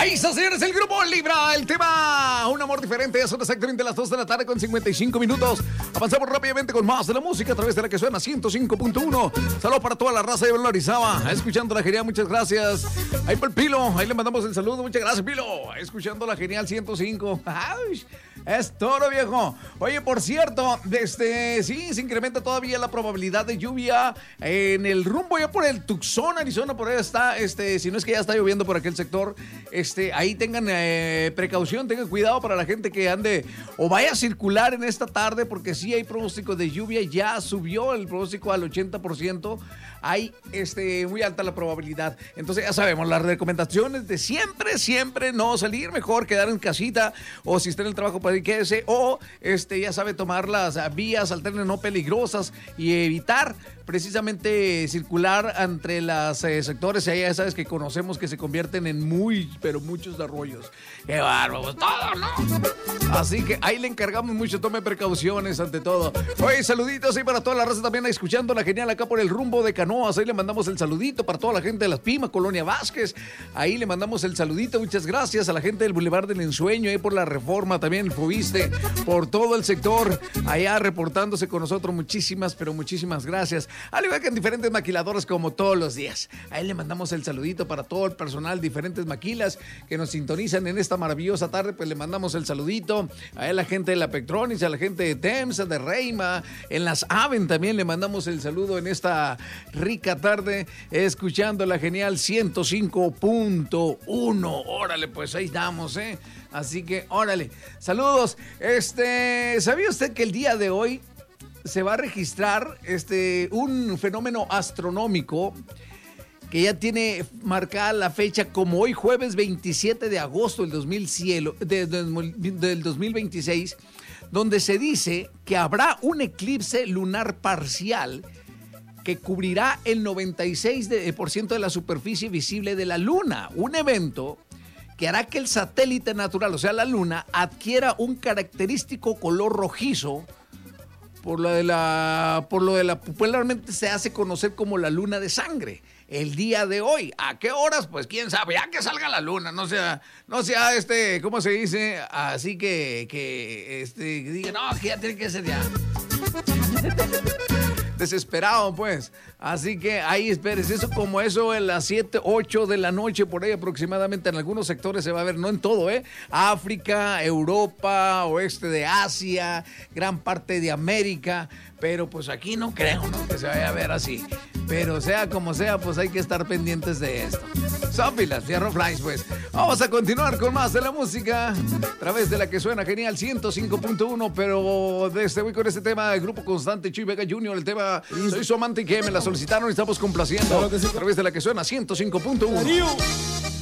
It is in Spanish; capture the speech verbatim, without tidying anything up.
Ahí está, señores, el grupo Libra, el tema Un amor diferente, son exactamente las dos de la tarde con cincuenta y cinco minutos. Avanzamos rápidamente con más de la música a través de la que suena ciento cinco punto uno. Saludos para toda la raza de Orizaba, escuchando la genial, muchas gracias. Ahí por el Pilo, ahí le mandamos el saludo, muchas gracias, Pilo. Escuchando la genial ciento cinco. ¡Ay! Es todo, viejo. Oye, por cierto, este, sí, se incrementa todavía la probabilidad de lluvia en el rumbo ya por el Tucson, Arizona, por ahí está, este, si no es que ya está lloviendo por aquel sector, este, ahí tengan eh, precaución, tengan cuidado para la gente que ande o vaya a circular en esta tarde, porque sí hay pronóstico de lluvia, ya subió el pronóstico al ochenta por ciento, hay este, muy alta la probabilidad. Entonces ya sabemos, las recomendaciones de siempre, siempre no salir, mejor quedar en casita, o si está en el trabajo, pues quédese, o este, ya sabe, tomar las vías alternas no peligrosas y evitar precisamente circular entre los eh, sectores, y ahí ya sabes que conocemos que se convierten en muy, pero muchos arroyos. ¡Qué bárbaro! Todo, ¿no? Así que ahí le encargamos mucho, tome precauciones ante todo. Oye, saluditos ahí para toda la raza también escuchando la genial acá por el rumbo de Canoas. Ahí le mandamos el saludito para toda la gente de Las Pimas, Colonia Vázquez. Ahí le mandamos el saludito, muchas gracias a la gente del Boulevard del Ensueño, ahí por la Reforma también, el Fubiste, por todo el sector, allá reportándose con nosotros. Muchísimas, pero muchísimas gracias. Al igual que en diferentes maquiladoras como todos los días. Ahí le mandamos el saludito para todo el personal, diferentes maquilas que nos sintonizan en esta maravillosa tarde, pues le mandamos el saludito a la gente de la Pectronis, a la gente de Temsa, de Reima, en las Aven también le mandamos el saludo en esta rica tarde, escuchando la genial ciento cinco punto uno. Órale, pues ahí estamos, ¿eh? Así que, órale, saludos. Este, ¿sabía usted que el día de hoy se va a registrar este, un fenómeno astronómico que ya tiene marcada la fecha como hoy, jueves veintisiete de agosto del, dos mil cielo, de, de, del dos mil veintiséis, donde se dice que habrá un eclipse lunar parcial que cubrirá el noventa y seis por ciento de la superficie visible de la Luna? Un evento que hará que el satélite natural, o sea, la Luna, adquiera un característico color rojizo, por lo de la, por lo de la, popularmente se hace conocer como la luna de sangre. El día de hoy, ¿a qué horas? Pues quién sabe, ya que salga la luna, no sea, no sea este, ¿cómo se dice? Así que, que, este, que diga, no, que ya tiene que ser ya. Desesperado, pues. Así que ahí esperes. Eso como eso en las siete, ocho de la noche, por ahí aproximadamente. En algunos sectores se va a ver, no en todo, ¿eh? África, Europa, oeste de Asia, gran parte de América. Pero pues aquí no creo, ¿no?, que se vaya a ver así. Pero sea como sea, pues hay que estar pendientes de esto. Sófilas, Fierro Flies, pues. Vamos a continuar con más de la música a través de la que suena genial ciento cinco punto uno, pero desde hoy con este tema del Grupo Constante, Chuy Vega junior, el tema Soy su amante y que me la solicitaron y estamos complaciendo a través de la que suena ciento cinco punto uno.